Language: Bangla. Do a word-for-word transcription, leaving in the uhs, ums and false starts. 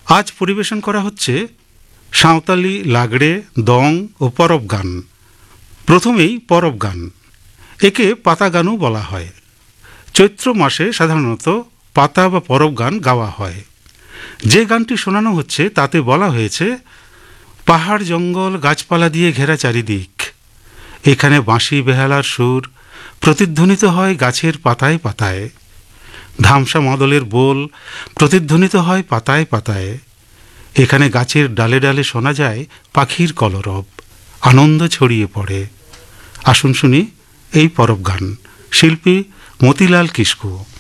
আজ পরিবেশন করা হচ্ছে সাঁওতালি লাগড়ে, দং ও পরব গান। প্রথমেই পরব গান, একে পাতা গানও বলা হয়। চৈত্র মাসে সাধারণত পাতা বা পরব গান গাওয়া হয়। যে গানটি শোনানো হচ্ছে তাতে বলা হয়েছে, পাহাড় জঙ্গল গাছপালা দিয়ে ঘেরা চারিদিক, এখানে বাঁশি বেহালার সুর প্রতিধ্বনিত হয় গাছের পাতায় পাতায়, ধামসা মাদলের বোল প্রতিধ্বনিত হয় পাতায় পাতায়, এখানে গাছের ডালে ডালে শোনা যায় পাখির কলরব, আনন্দ ছড়িয়ে পড়ে। আসুন শুনি এই পরব গান। শিল্পী মতিলাল কিস্কু।